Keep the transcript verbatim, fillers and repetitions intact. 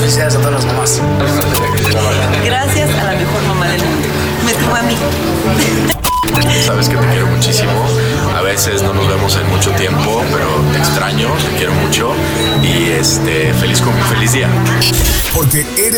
felicidades a todas las mamás. Gracias a la mejor mamá del mundo. Me tuvo a mí. Sabes que te quiero muchísimo. A veces no nos vemos en mucho tiempo, pero te extraño, te quiero mucho y este feliz con feliz día. Porque eres